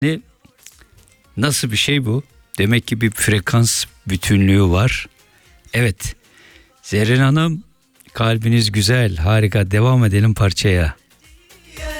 Ne, nasıl bir şey bu? Demek ki bir frekans bütünlüğü var. Evet. Zerrin Hanım, kalbiniz güzel, harika. Devam edelim parçaya.